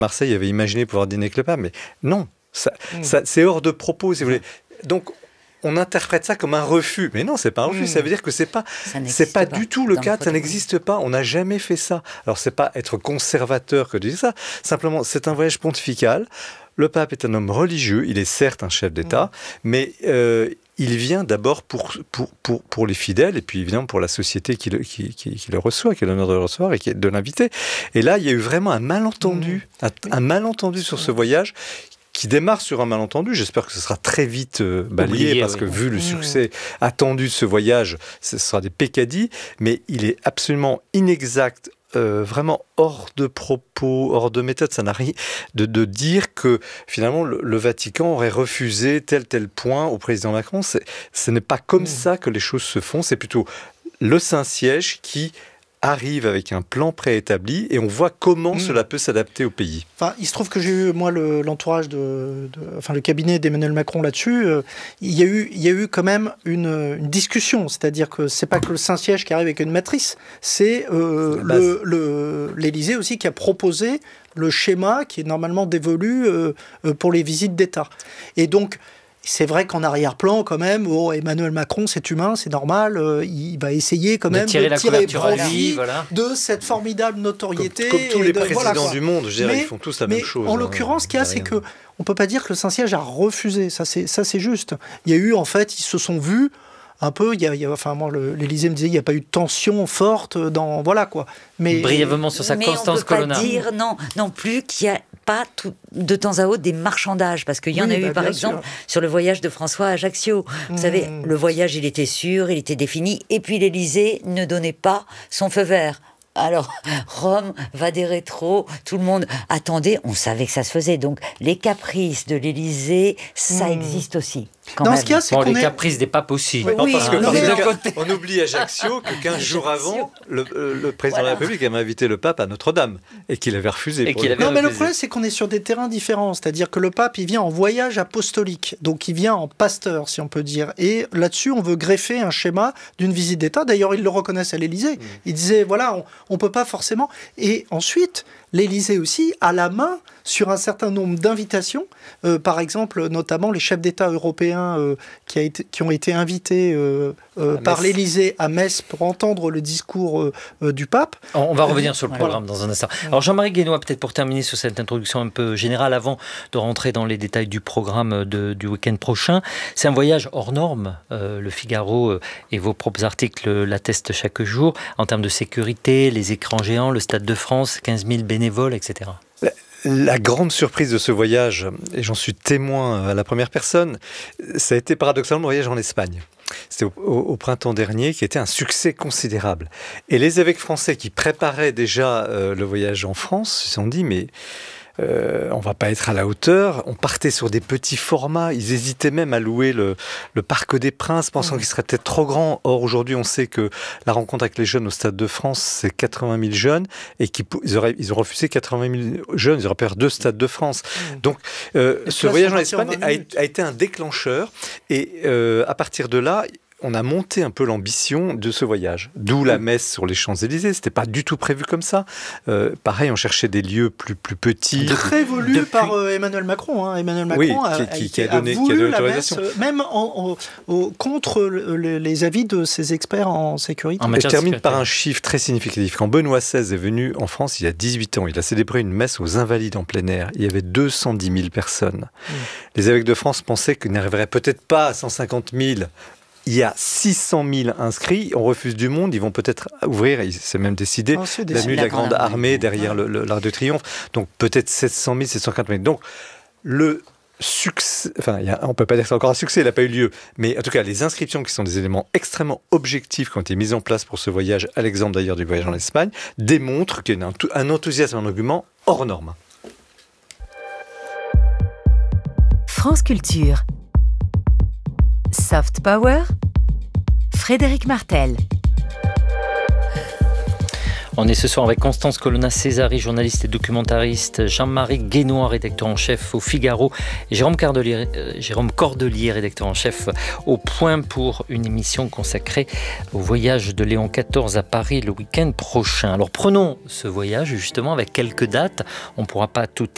Marseille avait imaginé pouvoir dîner avec le pape, mais non, ça, c'est hors de propos, si vous voulez. Donc, on interprète ça comme un refus. Mais non, c'est pas un refus. Ça veut dire que c'est pas du tout le cas. Ça n'existe pas. On n'a jamais fait ça. Alors, c'est pas être conservateur que de dire ça. Simplement, c'est un voyage pontifical. Le pape est un homme religieux. Il est certes un chef d'État, mais il vient d'abord pour les fidèles et puis évidemment pour la société qui le reçoit, qui a l'honneur de le recevoir et qui est de l'inviter. Et là, il y a eu vraiment un malentendu sur ce voyage qui démarre sur un malentendu. J'espère que ce sera très vite balayé, parce que vu le succès attendu de ce voyage, ce sera des peccadilles, mais il est absolument inexact, vraiment hors de propos, hors de méthode. Ça n'a rien de dire que finalement le Vatican aurait refusé tel point au président Macron. Ce n'est pas comme ça que les choses se font, c'est plutôt le Saint-Siège qui arrive avec un plan préétabli et on voit comment cela peut s'adapter au pays. Enfin, il se trouve que j'ai eu, moi, l'entourage le cabinet d'Emmanuel Macron là-dessus. Il y a eu quand même une discussion, c'est-à-dire que c'est pas que le Saint-Siège qui arrive avec une matrice, c'est l'Élysée aussi qui a proposé le schéma qui est normalement dévolu pour les visites d'État. Et donc, c'est vrai qu'en arrière-plan, quand même, Emmanuel Macron, c'est humain, c'est normal, il va essayer quand même de tirer profit de cette formidable notoriété. Comme tous les présidents du monde, je dirais, ils font tous la même chose. En l'occurrence, ce qu'il y a, c'est qu'on ne peut pas dire que le Saint-Siège a refusé, ça c'est juste. Il y a eu, en fait, ils se sont vus un peu, l'Élysée me disait, il n'y a pas eu de tension forte dans... Voilà, quoi. Mais, brièvement sur sa Constance Colonna. Mais on ne peut pas dire non plus qu'il n'y a pas de temps à autre des marchandages, parce qu'il y en a eu, par exemple, sur le voyage de François à Ajaccio. Vous savez, le voyage, il était sûr, il était défini, et puis l'Élysée ne donnait pas son feu vert. Alors, Rome va des rétros, tout le monde attendait, on savait que ça se faisait. Donc, les caprices de l'Élysée, ça existe aussi. Ce qu'il y a, c'est les caprices des papes aussi. Oui, parce que on oublie Ajaccio que 15 jours avant, le président de la République avait invité le pape à Notre-Dame et qu'il avait refusé. Mais le problème, c'est qu'on est sur des terrains différents. C'est-à-dire que le pape, il vient en voyage apostolique. Donc, il vient en pasteur, si on peut dire. Et là-dessus, on veut greffer un schéma d'une visite d'État. D'ailleurs, ils le reconnaissent à l'Élysée. Ils disaient, voilà, on ne peut pas forcément. Et ensuite, l'Élysée aussi a la main sur un certain nombre d'invitations, par exemple, notamment les chefs d'État européens qui ont été invités par l'Élysée à Metz pour entendre le discours du pape. On va revenir sur le programme dans un instant. Alors Jean-Marie Guénois, peut-être pour terminer sur cette introduction un peu générale, avant de rentrer dans les détails du programme du week-end prochain, c'est un voyage hors norme. Le Figaro et vos propres articles l'attestent chaque jour, en termes de sécurité, les écrans géants, le Stade de France, 15 000 bénévoles, etc. La grande surprise de ce voyage, et j'en suis témoin à la première personne, ça a été paradoxalement le voyage en Espagne. C'était au printemps dernier, qui était un succès considérable. Et les évêques français qui préparaient déjà le voyage en France se sont dit, mais on va pas être à la hauteur. On partait sur des petits formats. Ils hésitaient même à louer le Parc des Princes, pensant qu'il serait peut-être trop grand. Or, aujourd'hui, on sait que la rencontre avec les jeunes au Stade de France, c'est 80 000 jeunes, et ils ont refusé 80 000 jeunes. Ils auraient pu faire 2 Stades de France. Donc, ce voyage en Espagne a été un déclencheur. Et à partir de là, on a monté un peu l'ambition de ce voyage. D'où la messe sur les Champs-Élysées. C'était pas du tout prévu comme ça. Pareil, on cherchait des lieux plus petits. Très voulu par Emmanuel Macron. Emmanuel Macron qui a donné l'autorisation. Même contre les avis de ses experts en sécurité. Je termine par un chiffre très significatif. Quand Benoît XVI est venu en France, il y a 18 ans, il a célébré une messe aux Invalides en plein air. Il y avait 210 000 personnes. Les évêques de France pensaient qu'ils n'arriveraient peut-être pas à 150 000. Il y a 600 000 inscrits, on refuse du monde, ils vont peut-être ouvrir, c'est même décidé, l'avenue de la Grande Armée derrière l'Arc de Triomphe, donc peut-être 700 000, 750 000. Donc le succès, on ne peut pas dire que c'est encore un succès, il n'a pas eu lieu, mais en tout cas les inscriptions qui sont des éléments extrêmement objectifs qui ont été mis en place pour ce voyage, à l'exemple d'ailleurs du voyage en Espagne, démontrent qu'il y a un enthousiasme, un argument hors norme. France Culture. Soft Power, Frédéric Martel. On est ce soir avec Constance Colonna-Césari, journaliste et documentariste, Jean-Marie Guénois, rédacteur en chef au Figaro, et Jérôme Cordelier, rédacteur en chef au Point, pour une émission consacrée au voyage de Léon XIV à Paris le week-end prochain. Alors prenons ce voyage justement avec quelques dates. On ne pourra pas tout